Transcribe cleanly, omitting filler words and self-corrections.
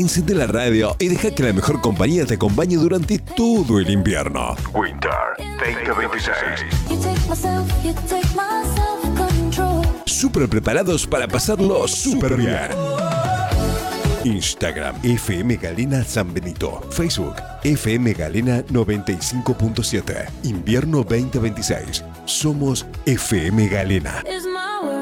encende la radio y deja que la mejor compañía te acompañe durante todo el invierno. Winter 2026. Súper preparados para pasarlo súper bien. Instagram FM Galena San Benito. Facebook FM Galena 95.7. Invierno 2026. Somos FM Galena.